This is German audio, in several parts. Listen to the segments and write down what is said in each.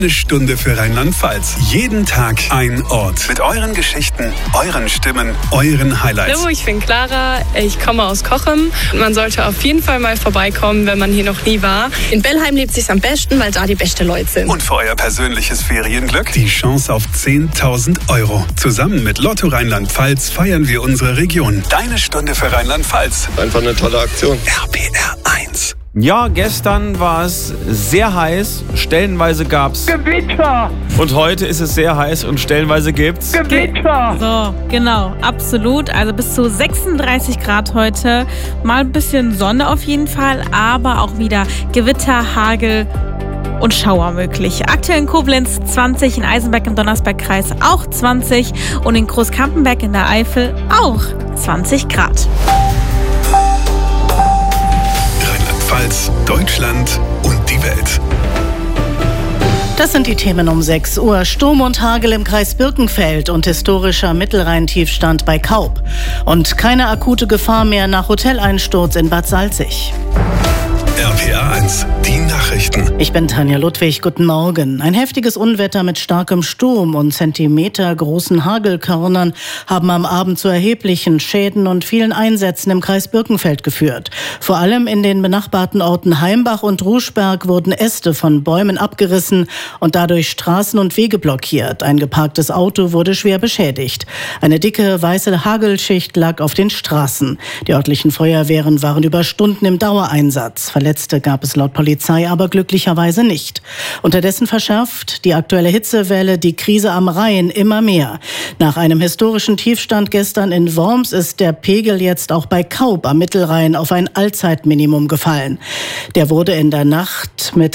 Eine Stunde für Rheinland-Pfalz. Jeden Tag ein Ort. Mit euren Geschichten, euren Stimmen, euren Highlights. Hallo, ich bin Clara. Ich komme aus Cochem. Man sollte auf jeden Fall mal vorbeikommen, wenn man hier noch nie war. In Bellheim lebt es sich am besten, weil da die besten Leute sind. Und für euer persönliches Ferienglück die Chance auf 10.000 €. Zusammen mit Lotto Rheinland-Pfalz feiern wir unsere Region. Deine Stunde für Rheinland-Pfalz. Einfach eine tolle Aktion. RPR 1. Ja, gestern war es sehr heiß, stellenweise gab's Gewitter! Und heute ist es sehr heiß und stellenweise gibt's Gewitter! So, genau, absolut. Also bis zu 36 Grad heute. Mal ein bisschen Sonne auf jeden Fall, aber auch wieder Gewitter, Hagel und Schauer möglich. Aktuell in Koblenz 20, in Eisenberg im Donnersbergkreis auch 20 und in Großkampenberg in der Eifel auch 20 Grad. Rheinland-Pfalz, Deutschland und die Welt. Das sind die Themen um 6 Uhr. Sturm und Hagel im Kreis Birkenfeld und historischer Mittelrhein-Tiefstand bei Kaub. Und keine akute Gefahr mehr nach Hoteleinsturz in Bad Salzig. RPR 1, die Nachrichten. Ich bin Tanja Ludwig, guten Morgen. Ein heftiges Unwetter mit starkem Sturm und zentimetergroßen Hagelkörnern haben am Abend zu erheblichen Schäden und vielen Einsätzen im Kreis Birkenfeld geführt. Vor allem in den benachbarten Orten Heimbach und Ruschberg wurden Äste von Bäumen abgerissen und dadurch Straßen und Wege blockiert. Ein geparktes Auto wurde schwer beschädigt. Eine dicke weiße Hagelschicht lag auf den Straßen. Die örtlichen Feuerwehren waren über Stunden im Dauereinsatz. Verletzte gab es laut Polizei aber glücklicherweise nicht. Unterdessen verschärft die aktuelle Hitzewelle die Krise am Rhein immer mehr. Nach einem historischen Tiefstand gestern in Worms ist der Pegel jetzt auch bei Kaub am Mittelrhein auf ein Allzeitminimum gefallen. Der wurde in der Nacht mit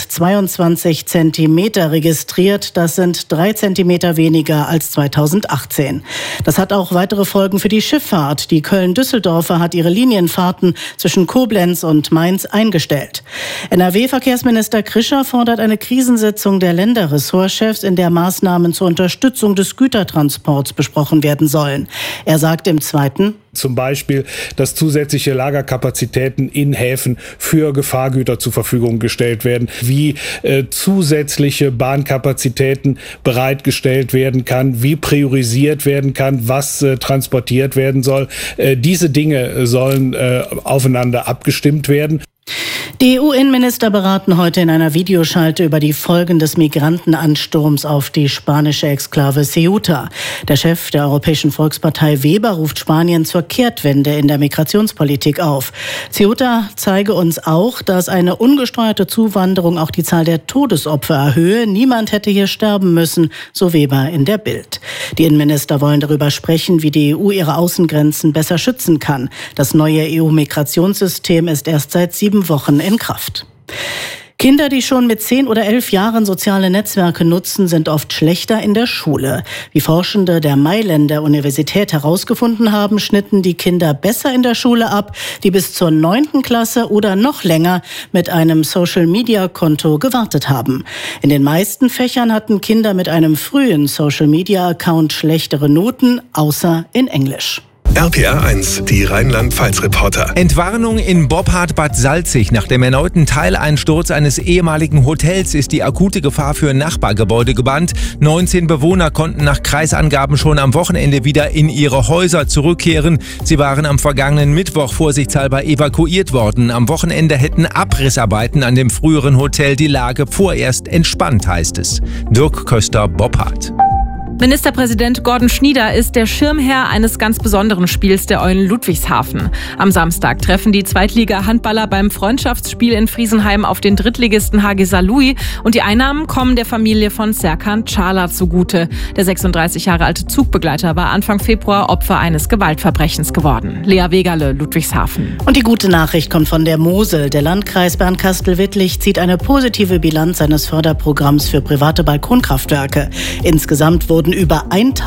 22 Zentimeter registriert. Das sind 3 Zentimeter weniger als 2018. Das hat auch weitere Folgen für die Schifffahrt. Die Köln-Düsseldorfer hat ihre Linienfahrten zwischen Koblenz und Mainz eingestellt. NRW-Verkehrsminister Krischer fordert eine Krisensitzung der Länderressortchefs, in der Maßnahmen zur Unterstützung des Gütertransports besprochen werden sollen. Er sagt im Zweiten: Zum Beispiel, dass zusätzliche Lagerkapazitäten in Häfen für Gefahrgüter zur Verfügung gestellt werden, wie zusätzliche Bahnkapazitäten bereitgestellt werden kann, wie priorisiert werden kann, was transportiert werden soll. Diese Dinge sollen aufeinander abgestimmt werden. Die EU-Innenminister beraten heute in einer Videoschalte über die Folgen des Migrantenansturms auf die spanische Exklave Ceuta. Der Chef der Europäischen Volkspartei Weber ruft Spanien zur Kehrtwende in der Migrationspolitik auf. Ceuta zeige uns auch, dass eine ungesteuerte Zuwanderung auch die Zahl der Todesopfer erhöhe. Niemand hätte hier sterben müssen, so Weber in der Bild. Die Innenminister wollen darüber sprechen, wie die EU ihre Außengrenzen besser schützen kann. Das neue EU-Migrationssystem ist erst seit 7 Wochen in Kraft. Kinder, die schon mit 10 oder 11 Jahren soziale Netzwerke nutzen, sind oft schlechter in der Schule. Wie Forschende der Mailänder Universität herausgefunden haben, schnitten die Kinder besser in der Schule ab, die bis zur 9. Klasse oder noch länger mit einem Social-Media-Konto gewartet haben. In den meisten Fächern hatten Kinder mit einem frühen Social-Media-Account schlechtere Noten, außer in Englisch. RPR 1, die Rheinland-Pfalz-Reporter. Entwarnung in Boppard Bad Salzig. Nach dem erneuten Teileinsturz eines ehemaligen Hotels ist die akute Gefahr für Nachbargebäude gebannt. 19 Bewohner konnten nach Kreisangaben schon am Wochenende wieder in ihre Häuser zurückkehren. Sie waren am vergangenen Mittwoch vorsichtshalber evakuiert worden. Am Wochenende hätten Abrissarbeiten an dem früheren Hotel die Lage vorerst entspannt, heißt es. Dirk Köster, Boppard. Ministerpräsident Gordon Schnieder ist der Schirmherr eines ganz besonderen Spiels der Eulen Ludwigshafen. Am Samstag treffen die Zweitliga-Handballer beim Freundschaftsspiel in Friesenheim auf den Drittligisten HG Saarlouis und die Einnahmen kommen der Familie von Serkan Çağlar zugute. Der 36 Jahre alte Zugbegleiter war Anfang Februar Opfer eines Gewaltverbrechens geworden. Lea Wegerle, Ludwigshafen. Und die gute Nachricht kommt von der Mosel. Der Landkreis Bernkastel-Wittlich zieht eine positive Bilanz seines Förderprogramms für private Balkonkraftwerke. Insgesamt wurden über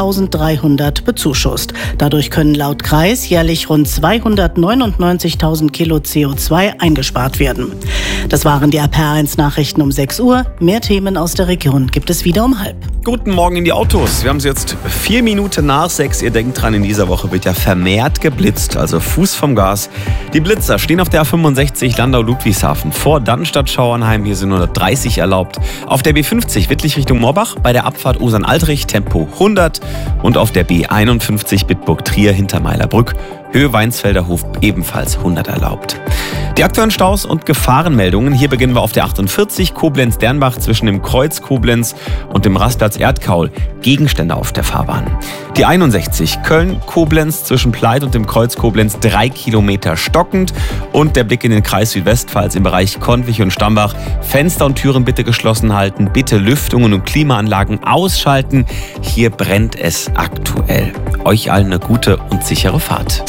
1.300 bezuschusst. Dadurch können laut Kreis jährlich rund 299.000 Kilo CO2 eingespart werden. Das waren die RPR 1 Nachrichten um 6 Uhr. Mehr Themen aus der Region gibt es wieder um 5:30. guten Morgen in die Autos. Wir haben es jetzt 4 Minuten nach 6. Ihr denkt dran, in dieser Woche wird ja vermehrt geblitzt, also Fuß vom Gas. Die Blitzer stehen auf der A65 Landau-Ludwigshafen vor Dannstatt-Schauernheim. Hier sind 130 erlaubt. Auf der B50 Wittlich Richtung Morbach bei der Abfahrt Osern-Altrich Tempo 100. Und auf der B51 Bitburg-Trier hinter Meilerbrück Höhe Weinsfelder Hof ebenfalls 100 erlaubt. Die aktuellen Staus und Gefahrenmeldungen. Hier beginnen wir auf der 48 Koblenz-Dernbach zwischen dem Kreuz Koblenz und dem Rastplatz Erdkaul. Gegenstände auf der Fahrbahn. Die 61 Köln-Koblenz zwischen Pleit und dem Kreuz Koblenz 3 Kilometer stockend. Und der Blick in den Kreis Südwestpfalz im Bereich Konwich und Stambach. Fenster und Türen bitte geschlossen halten. Bitte Lüftungen und Klimaanlagen ausschalten. Hier brennt es aktuell. Euch allen eine gute und sichere Fahrt.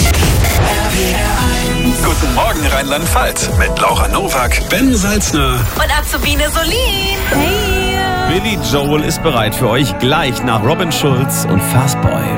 Guten Morgen Rheinland-Pfalz mit Laura Nowak, Ben Salzner und Azubine Solin. Hey! Billy Joel ist bereit für euch gleich nach Robin Schulz und Fastboy.